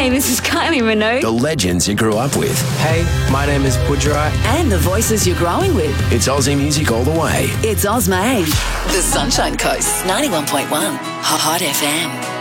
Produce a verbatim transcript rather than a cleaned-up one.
Hey, this is Kylie Minogue. The legends you grew up with. Hey, my name is Pujara. And the voices you're growing with. It's Aussie music all the way. It's Ozmade. The Sunshine Coast, ninety-one point one, Hot F M.